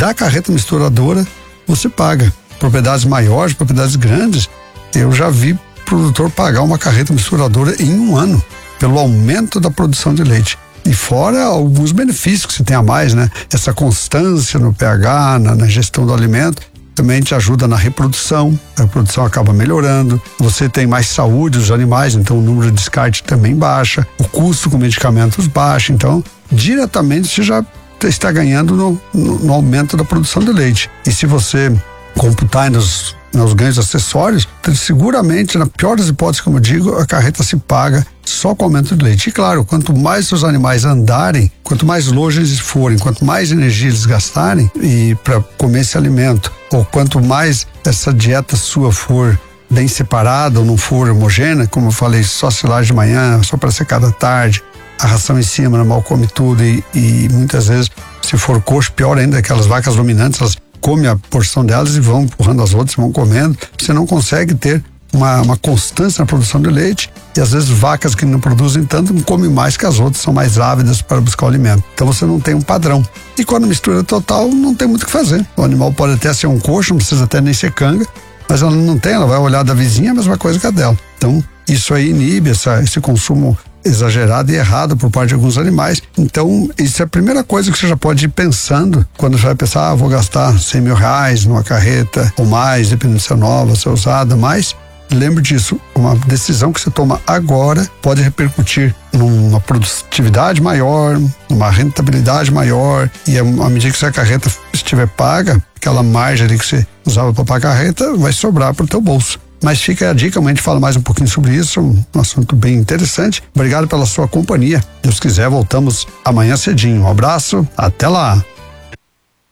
da carreta misturadora, você paga. Propriedades maiores, propriedades grandes, eu já vi produtor pagar uma carreta misturadora em 1 ano, pelo aumento da produção de leite. E fora alguns benefícios que você tem a mais, né? Essa constância no pH, na gestão do alimento, também te ajuda na reprodução, a reprodução acaba melhorando, você tem mais saúde dos animais, então o número de descarte também baixa, o custo com medicamentos baixa, então diretamente você já está ganhando no aumento da produção de leite. E se você computar nos ganhos acessórios, seguramente, na pior das hipóteses, como eu digo, a carreta se paga só com o aumento de leite. E claro, quanto mais seus animais andarem, quanto mais longe eles forem, quanto mais energia eles gastarem e para comer esse alimento, ou quanto mais essa dieta sua for bem separada ou não for homogênea, como eu falei, só silagem de manhã, só para secar da tarde, a ração em cima, normal come tudo e muitas vezes, se for coxo, pior ainda, aquelas vacas dominantes, elas comem a porção delas e vão empurrando as outras, vão comendo. Você não consegue ter uma constância na produção de leite e às vezes vacas que não produzem tanto não comem mais que as outras, são mais ávidas para buscar o alimento. Então você não tem um padrão. E quando mistura total, não tem muito o que fazer. O animal pode até ser um coxo, não precisa até nem ser canga, mas ela não tem, ela vai olhar da vizinha a mesma coisa que a dela. Então isso aí inibe esse consumo exagerado e errado por parte de alguns animais. Então, isso é a primeira coisa que você já pode ir pensando quando você vai pensar, vou gastar 100 mil reais numa carreta ou mais, dependendo se é nova, se é usada, mas lembre disso, uma decisão que você toma agora pode repercutir numa produtividade maior, numa rentabilidade maior, e à medida que essa carreta estiver paga, aquela margem ali que você usava para pagar a carreta vai sobrar para o teu bolso. Mas fica a dica, amanhã a gente fala mais um pouquinho sobre isso, um assunto bem interessante. Obrigado pela sua companhia. Deus quiser, voltamos amanhã cedinho. Um abraço, até lá!